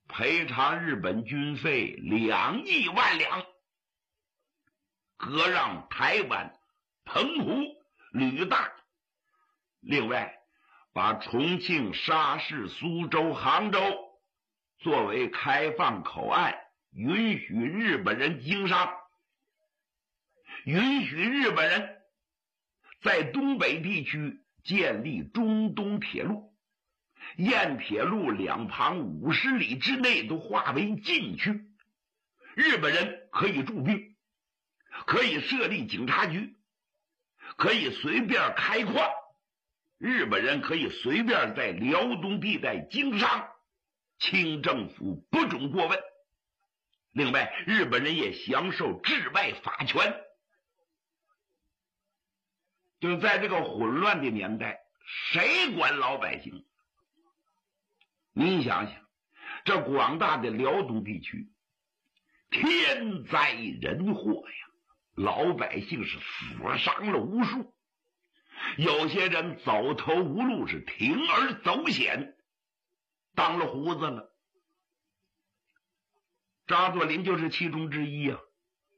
赔偿日本军费2亿万两，割让台湾、澎湖、吕大，另外把重庆、沙市、苏州、杭州作为开放口岸，允许日本人经商，允许日本人在东北地区建立中东铁路，沿铁路两旁50里之内都划为禁区，日本人可以驻兵，可以设立警察局，可以随便开矿，日本人可以随便在辽东地带经商，清政府不准过问。另外，日本人也享受治外法权。就在这个混乱的年代，谁管老百姓？您想想，这广大的辽东地区天灾人祸呀，老百姓是死伤了无数，有些人走投无路，是铤而走险，当了胡子了。张作霖就是其中之一啊。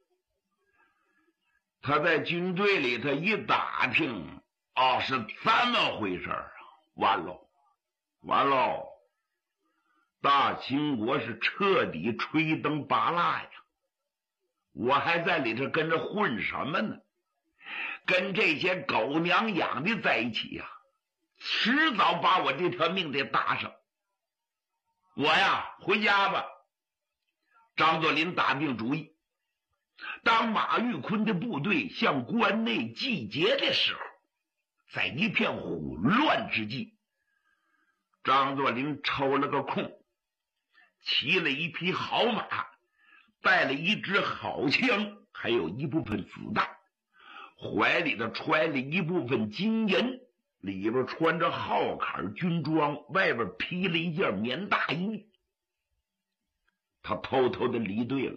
他在军队里头一打听，哦，是这么回事啊，完喽，大清国是彻底吹灯拔蜡呀！我还在里头跟着混什么呢？跟这些狗娘养的在一起呀，迟早把我这条命得搭上。我呀，回家吧。张作霖打定主意，当马玉坤的部队向关内集结的时候，在一片混乱之际，张作霖抽了个空，骑了一匹好马，带了一支好枪，还有一部分子弹，怀里头揣了一部分金银，里边穿着号坎军装，外边披了一件棉大衣。他偷偷的离队了。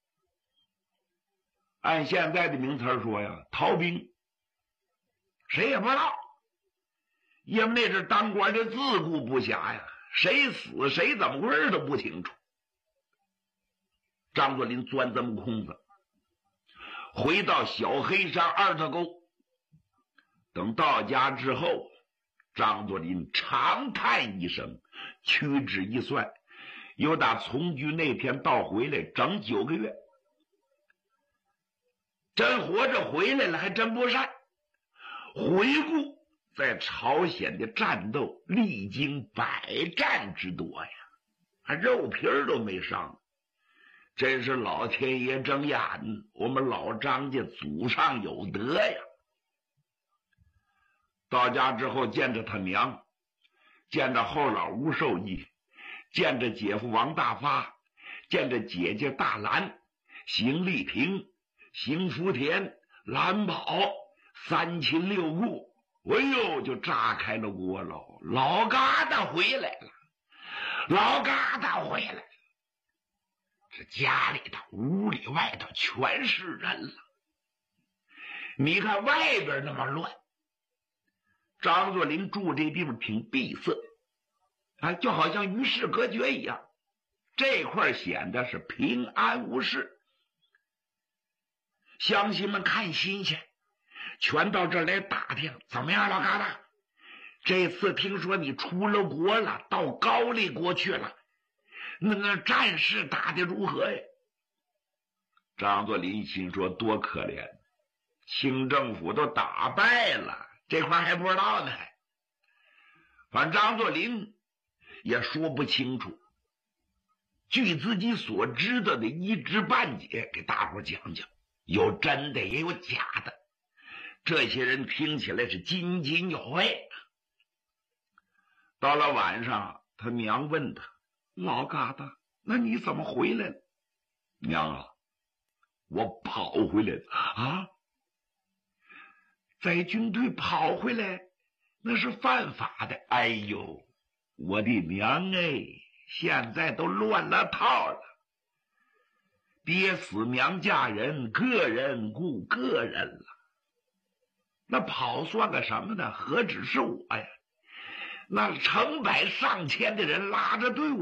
按现在的名词说呀，逃兵。谁也不知道，因为那是当官的自顾不暇呀，谁死谁怎么回事都不清楚。张作霖钻这么空子，回到小黑山二特沟。等到家之后，张作霖长叹一声，屈指一算，又打从军那天到回来整9个月，真活着回来了还真不善。回顾在朝鲜的战斗，历经100战之多呀，还肉皮儿都没伤，真是老天爷睁眼，我们老张家祖上有德呀。到家之后见着他娘，见着后老吴寿义，见着姐夫王大发，见着姐姐大兰、邢丽萍、邢福田、蓝宝，3亲6故，哎呦，就炸开了锅喽！老疙瘩回来了，老疙瘩回来了。这家里头、屋里、外头全是人了。你看外边那么乱，张作霖住这地方挺闭塞啊，就好像与世隔绝一样。这块显得是平安无事。乡亲们看新鲜，全到这儿来打听，怎么样，老疙瘩？这次听说你出了国了，到高丽国去了，那战事打得如何呀？张作霖心说多可怜，清政府都打败了，这块还不知道呢。反正张作霖也说不清楚，据自己所知道的一知半解，给大伙讲讲，有真的也有假的，这些人听起来是津津有味。到了晚上，他娘问他，老疙瘩，那你怎么回来了？娘啊，我跑回来了啊！在军队跑回来那是犯法的。哎呦，我的娘哎，现在都乱了套了，爹死娘嫁人，个人顾个人了。那跑算个什么呢？何止是我呀，那成百上千的人拉着队伍